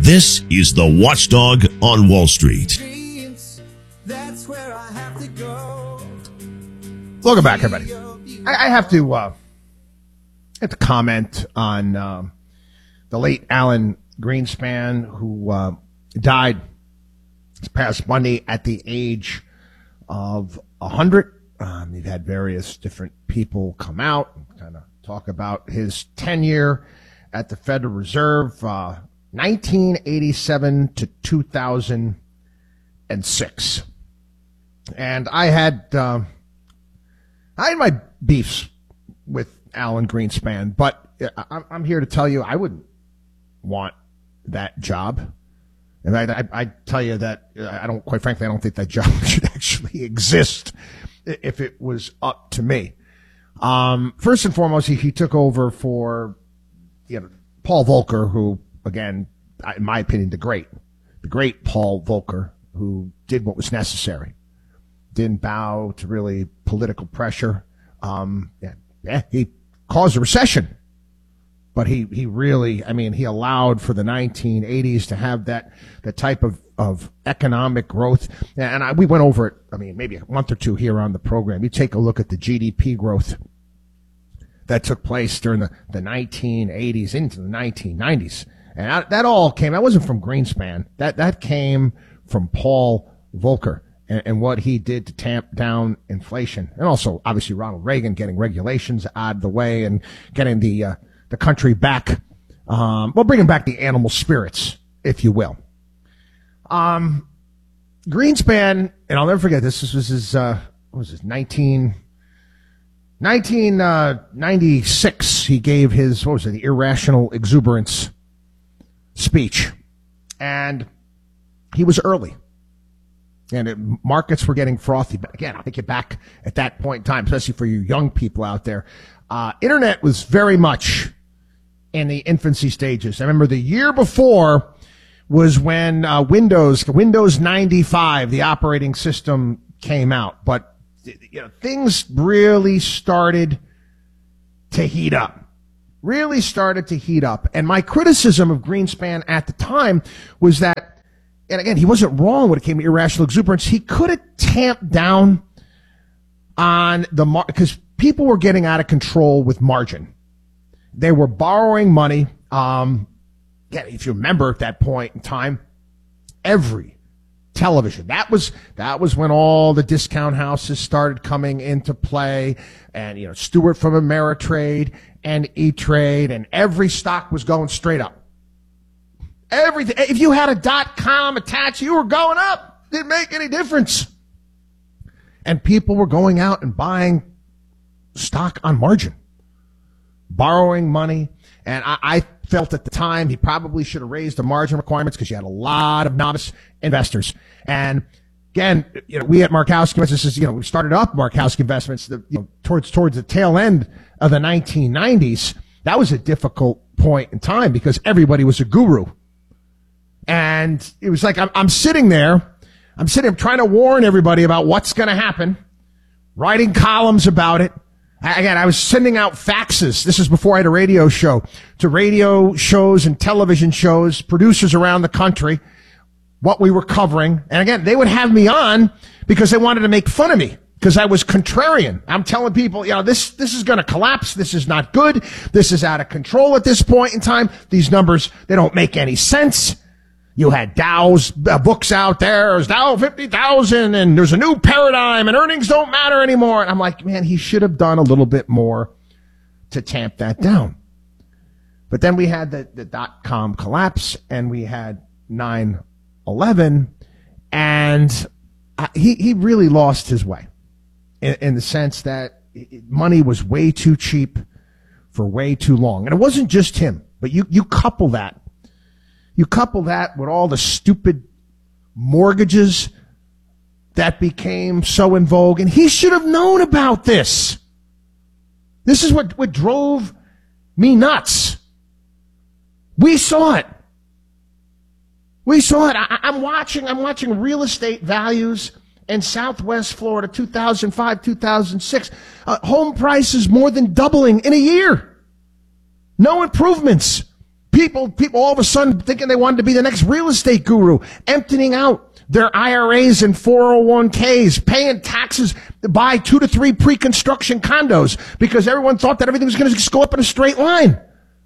This is the Watchdog on Wall Street. That's where I have to go. Welcome back, everybody. I have to comment on the late Alan Greenspan, who died this past Monday at the age of 100. You've had various different people come out and kind of talk about his tenure at the Federal Reserve, 1987 to 2006. And I had my beefs with Alan Greenspan, but I'm here to tell you I wouldn't want that job. And I tell you that I don't, quite frankly, I don't think that job should actually exist if it was up to me. First and foremost, he took over for, Paul Volcker, who, again, in my opinion, the great Paul Volcker, who did what was necessary, didn't bow to really political pressure. He caused a recession, but he really, he allowed for the 1980s to have that type of economic growth. And we went over it, maybe a month or two here on the program. You take a look at the GDP growth that took place during the 1980s into the 1990s. And that wasn't from Greenspan. That came from Paul Volcker and what he did to tamp down inflation. And also, obviously, Ronald Reagan getting regulations out of the way and getting the country back, bringing back the animal spirits, if you will. Greenspan, and I'll never forget this was his, 1996, he gave his, the irrational exuberance speech. And he was early. And markets were getting frothy. But again, I'll take you back at that point in time, especially for you young people out there. Internet was very much in the infancy stages. I remember the year before was when Windows 95, the operating system, came out. But things really started to heat up. And my criticism of Greenspan at the time was that, and again, he wasn't wrong when it came to irrational exuberance. He could have tamped down on the because people were getting out of control with margin. They were borrowing money. If you remember at that point in time, every television. That was when all the discount houses started coming into play, and Stewart from Ameritrade and E-Trade, and every stock was going straight up. Everything. If you had a .com attached, you were going up. Didn't make any difference. And people were going out and buying stock on margin, borrowing money. And I felt at the time he probably should have raised the margin requirements because you had a lot of novice investors. And again, we at Markowski Investments, we started up Markowski Investments towards the tail end of the 1990s. That was a difficult point in time because everybody was a guru. And it was like, I'm sitting there trying to warn everybody about what's going to happen, writing columns about it. Again, I was sending out faxes. This is before I had a radio show, to radio shows and television shows, producers around the country, what we were covering. And again, they would have me on because they wanted to make fun of me because I was contrarian. I'm telling people, this is going to collapse. This is not good. This is out of control at this point in time. These numbers, they don't make any sense. You had Dow's books out there. There's Dow 50,000 and there's a new paradigm and earnings don't matter anymore. And I'm like, man, he should have done a little bit more to tamp that down. But then we had the .com collapse and we had 9/11, and he really lost his way in the sense that money was way too cheap for way too long. And it wasn't just him, but you couple that. You couple that with all the stupid mortgages that became so in vogue, and he should have known about this. This is what drove me nuts. We saw it. I'm watching real estate values in Southwest Florida, 2005, 2006. Home prices more than doubling in a year. No improvements. People all of a sudden thinking they wanted to be the next real estate guru, emptying out their IRAs and 401ks, paying taxes to buy 2 to 3 pre-construction condos because everyone thought that everything was going to just go up in a straight line.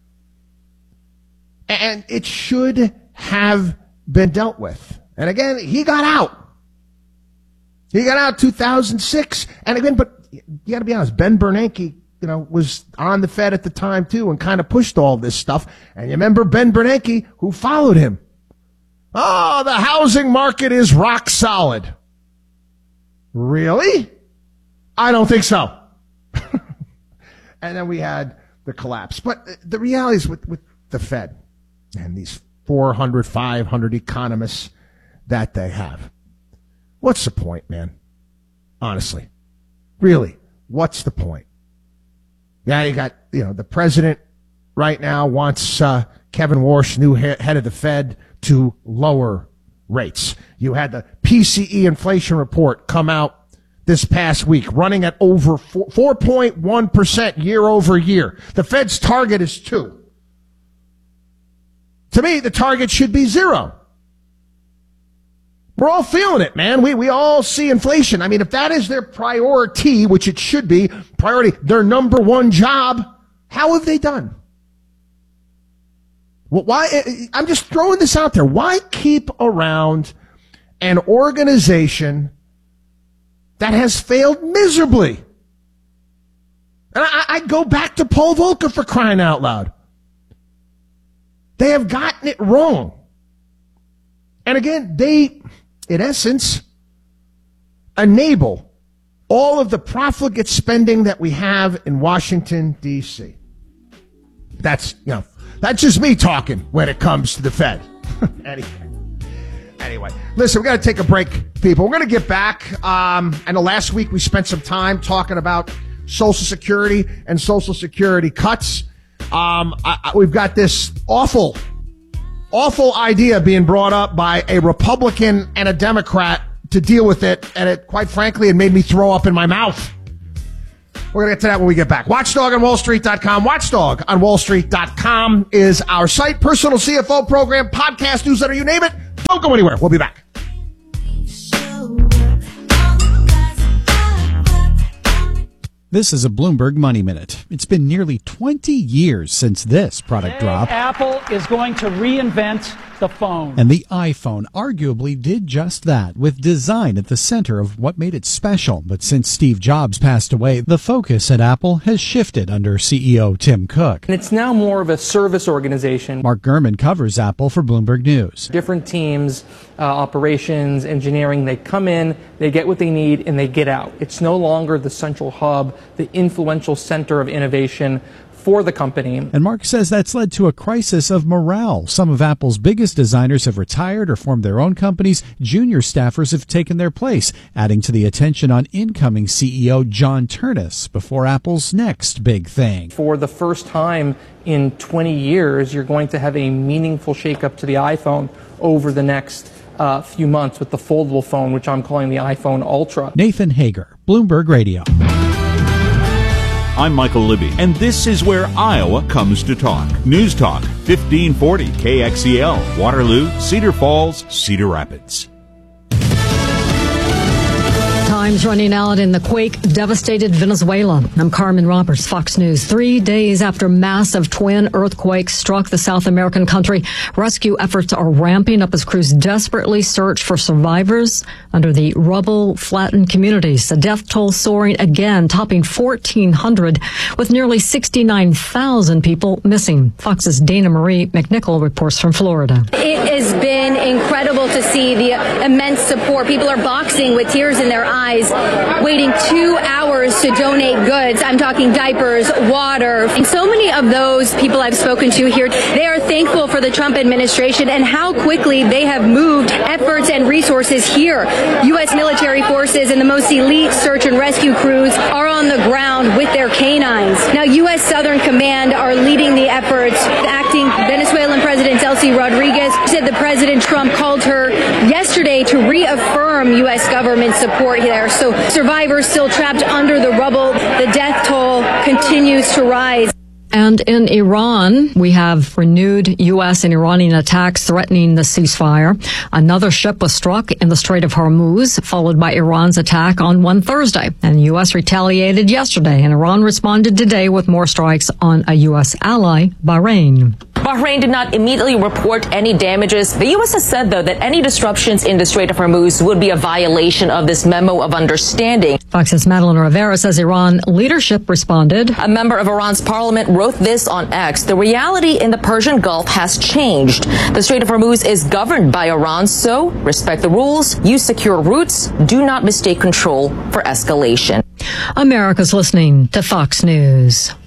And it should have been dealt with. And again, he got out. He got out 2006. And again, but you got to be honest, Ben Bernanke, was on the Fed at the time too and kind of pushed all this stuff. And you remember Ben Bernanke, who followed him. Oh, the housing market is rock solid. Really? I don't think so. And then we had the collapse. But the reality is with the Fed and these 400, 500 economists that they have, what's the point, man? Honestly. Really, what's the point? Yeah, you got, the president right now wants Kevin Warsh, new head of the Fed, to lower rates. You had the PCE inflation report come out this past week, running at over 4.1% year over year. The Fed's target is 2%. To me, the target should be 0%. We're all feeling it, man. We all see inflation. I mean, if that is their priority, which it should be, their number one job, how have they done? Well, why? I'm just throwing this out there. Why keep around an organization that has failed miserably? And I go back to Paul Volcker, for crying out loud. They have gotten it wrong. And again, they, in essence, enable all of the profligate spending that we have in Washington, D.C. That's just me talking when it comes to the Fed. Anyway, listen, we got to take a break, people. We're going to get back. I know last week we spent some time talking about Social Security and Social Security cuts. We've got this awful idea being brought up by a Republican and a Democrat to deal with it, and it, quite frankly, it made me throw up in my mouth. We're going to get to that when we get back. WatchdogOnWallStreet.com. WatchdogOnWallStreet.com is our site. Personal CFO program, podcast, newsletter, you name it. Don't go anywhere. We'll be back. This is a Bloomberg Money Minute. It's been nearly 20 years since this product dropped. Apple is going to reinvent the phone. And the iPhone arguably did just that, with design at the center of what made it special. But since Steve Jobs passed away, the focus at Apple has shifted under CEO Tim Cook. And it's now more of a service organization. Mark Gurman covers Apple for Bloomberg News. Different teams, operations, engineering, they come in, they get what they need, and they get out. It's no longer the central hub, the influential center of innovation for the company. And Mark says that's led to a crisis of morale. Some of Apple's biggest designers have retired or formed their own companies. Junior staffers have taken their place, adding to the attention on incoming CEO John Ternus before Apple's next big thing. For the first time in 20 years, you're going to have a meaningful shakeup to the iPhone over the next few months with the foldable phone, which I'm calling the iPhone Ultra. Nathan Hager, Bloomberg Radio. I'm Michael Libby, and this is where Iowa comes to talk. News Talk, 1540 KXEL, Waterloo, Cedar Falls, Cedar Rapids. Time's running out in the quake-devastated Venezuela. I'm Carmen Roberts, Fox News. 3 days after massive twin earthquakes struck the South American country, rescue efforts are ramping up as crews desperately search for survivors under the rubble-flattened communities. The death toll soaring again, topping 1,400, with nearly 69,000 people missing. Fox's Dana Marie McNichol reports from Florida. It has been incredible to see the immense support. People are boxing with tears in their eyes, waiting 2 hours to donate goods. I'm talking diapers, water. And so many of those people I've spoken to here, they are thankful for the Trump administration and how quickly they have moved efforts and resources here. U.S. military forces and the most elite search and rescue crews are on the ground with their canines. Now, U.S. Southern Command are leading the efforts. The acting Venezuelan President Delcy Rodriguez said that President Trump called her yesterday to reaffirm U.S. government support here. So survivors still trapped under the rubble. The death toll continues to rise. And in Iran, we have renewed U.S. and Iranian attacks threatening the ceasefire. Another ship was struck in the Strait of Hormuz, followed by Iran's attack on one Thursday. And the U.S. retaliated yesterday, and Iran responded today with more strikes on a U.S. ally, Bahrain. Bahrain did not immediately report any damages. The U.S. has said, though, that any disruptions in the Strait of Hormuz would be a violation of this memo of understanding. Fox's Madeline Rivera says Iran leadership responded. A member of Iran's parliament wrote this on X. The reality in the Persian Gulf has changed. The Strait of Hormuz is governed by Iran, so respect the rules, use secure routes, do not mistake control for escalation. America's listening to Fox News.